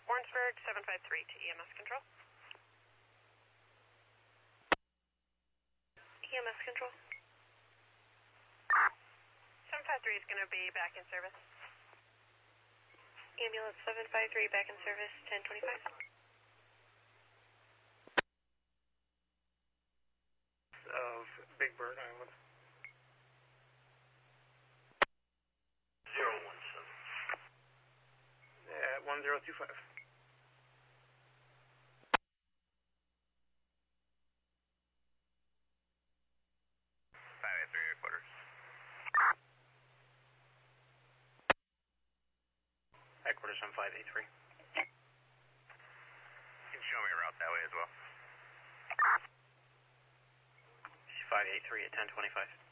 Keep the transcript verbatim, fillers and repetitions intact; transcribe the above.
Warrensburg, seven five three to E M S control. E M S control. seven five three is going to be back in service. Ambulance seven five three back in service, ten twenty-five. Of Big Bird Island. zero one seven. At one zero two five. five eight three headquarters. Headquarters on five eight three. You can show me a route that way as well. five eight three at ten twenty-five.